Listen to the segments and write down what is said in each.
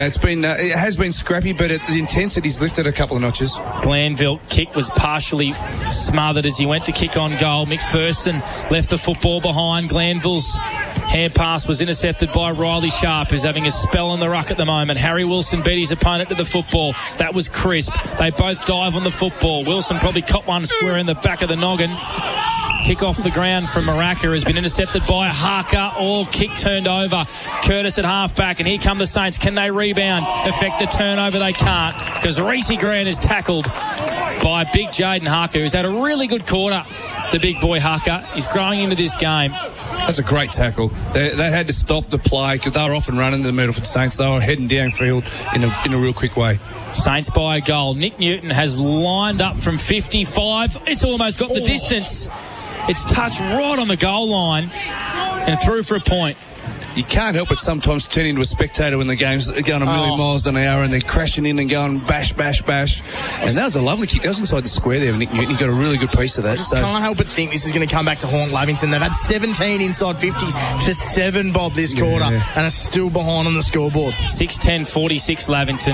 It has been scrappy, but the intensity's lifted a couple of notches. Glanville kick was partially smothered as he went to kick on goal. McPherson left the football behind. Glanville's hand pass was intercepted by Riley Sharp, who's having a spell on the ruck at the moment. Harry Wilson beat his opponent to the football. That was crisp. They both dive on the football. Wilson probably caught one square in the back of the noggin. Kick off the ground from Maracca has been intercepted by Harker. All kick turned over. Curtis at half-back, and here come the Saints. Can they rebound? Affect the turnover? They can't, because Reece Grant is tackled by big Jaden Harker, who's had a really good quarter. The big boy Harker is growing into this game. That's a great tackle. They had to stop the play because they were off and running the Myrtleford Saints. They were heading downfield in a real quick way. Saints by a goal. Nick Newton has lined up from 55. It's almost got the distance. It's touched right on the goal line and through for a point. You can't help but sometimes turn into a spectator when the game's going a million miles an hour and they're crashing in and going bash, bash, bash. And that was a lovely kick. That was inside the square there, Nick Newton. He got a really good piece of that. Can't help but think this is going to come back to haunt Lavington. They've had 17 inside 50s to 7, Bob, this quarter, and are still behind on the scoreboard. 6-10-46 Lavington,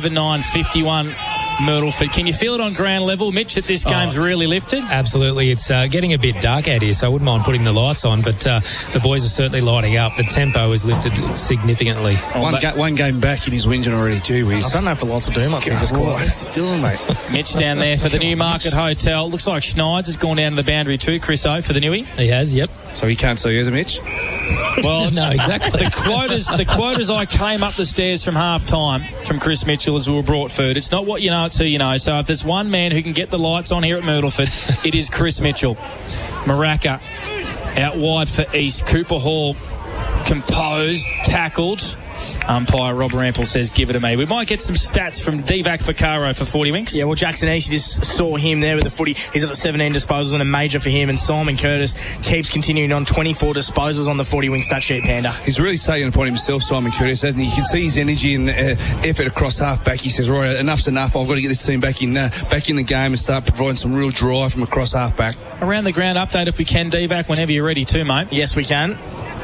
7-9-51 Myrtleford. Can you feel it on ground level, Mitch, that this game's really lifted? Absolutely. It's getting a bit dark out here, so I wouldn't mind putting the lights on, but the boys are certainly lighting up. The tempo has lifted significantly. One game back and he's whinging already. Gee whiz. I don't know if the lights will do much. Still, mate. Mitch down there for the Newmarket Hotel. Looks like Schneids has gone down to the boundary too, Chris O, for the Newie. He has, yep. So he can't see either, Mitch? Well, no, exactly. The quotas I came up the stairs from half-time from Chris Mitchell as we were brought food. It's not what you know, it's who you know. So if there's one man who can get the lights on here at Myrtleford, it is Chris Mitchell. Maracca out wide for East. Cooper Hall composed, tackled. Umpire Rob Rampel says, give it to me. We might get some stats from Divac Vaccaro for 40 winks. Yeah, well, Jackson East, you just saw him there with the footy. He's at the 17 disposals and a major for him. And Simon Curtis keeps continuing on 24 disposals on the 40-wing stat sheet, Panda. He's really taken it upon himself, Simon Curtis, hasn't he? You can see his energy and effort across half-back. He says, right, enough's enough. I've got to get this team back in the game and start providing some real drive from across half-back. Around the ground update, if we can, Divac, whenever you're ready too, mate. Yes, we can.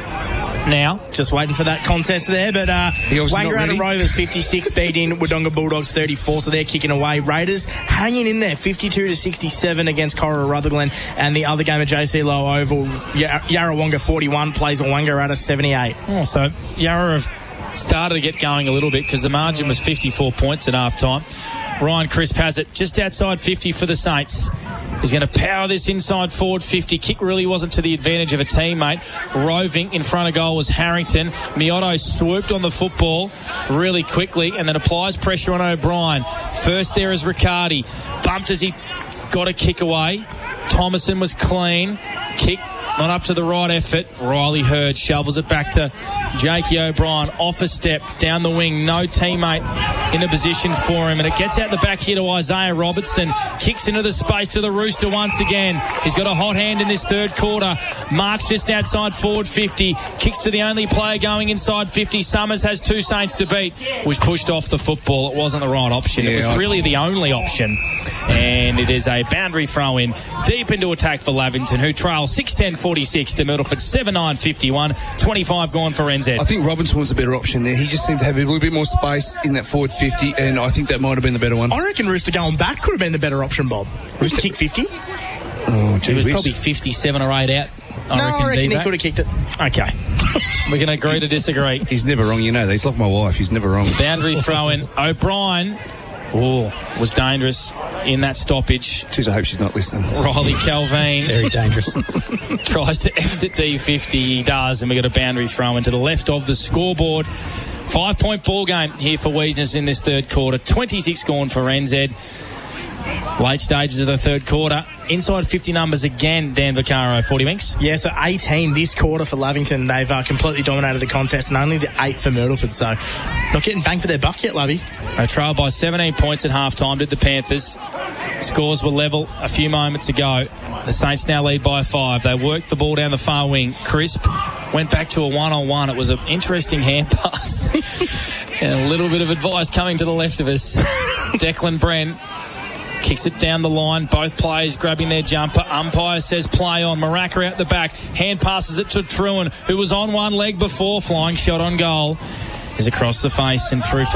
Now, just waiting for that contest there, but Wangaratta Rovers 56 beat in Wodonga Bulldogs 34, so they're kicking away. Raiders hanging in there 52-67 against Cora Rutherglen, and the other game at JC Low Oval, Yarrawonga 41 plays Wangaratta 78. Oh, so Yarra have started to get going a little bit because the margin was 54 points at half time. Ryan Crisp has it just outside 50 for the Saints. He's going to power this inside forward 50. Kick really wasn't to the advantage of a teammate. Roving in front of goal was Harrington. Miotto swooped on the football really quickly and then applies pressure on O'Brien. First there is Riccardi. Bumped as he got a kick away. Thomason was clean. Kick not up to the right effort. Riley Hurd shovels it back to Jakey O'Brien. Off a step, down the wing. No teammate in a position for him. And it gets out the back here to Isaiah Robertson. Kicks into the space to the Rooster once again. He's got a hot hand in this third quarter. Marks just outside forward 50. Kicks to the only player going inside 50. Summers has two Saints to beat. Was pushed off the football. It wasn't the right option. It was really the only option. And it is a boundary throw in deep into attack for Lavington, who trail 6-10-46 to Myrtleford 7-9-51. 25 gone for NZ. I think Robinson was a better option there. He just seemed to have a little bit more space in that forward 50, and I think that might have been the better one. I reckon Rooster going back could have been the better option, Bob. Rooster kick 50. Oh, it was probably 57 or 8 out. I reckon he could have kicked it. Okay. We're going to agree to disagree. He's never wrong, you know that. He's like my wife. He's never wrong. Boundary throw in. O'Brien was dangerous in that stoppage. Jeez, I hope she's not listening. Riley Calveen. Very dangerous. Tries to exit D50. He does, and we got a boundary throw in to the left of the scoreboard. 5-point ball game here for Wiesners in this third quarter. 26 gone for NZ. Late stages of the third quarter. Inside 50 numbers again, Dan Vaccaro, 40 winks. Yeah, so 18 this quarter for Lavington. They've completely dominated the contest, and only the 8 for Myrtleford. So not getting bang for their buck yet, Lovey. They trailed by 17 points at half-time, did the Panthers. Scores were level a few moments ago. The Saints now lead by 5. They worked the ball down the far wing. Crisp went back to a one-on-one. It was an interesting hand pass. And a little bit of advice coming to the left of us. Declan Brent kicks it down the line. Both players grabbing their jumper. Umpire says play on. Maracca out the back. Hand passes it to Trewin, who was on one leg before. Flying shot on goal is across the face and through for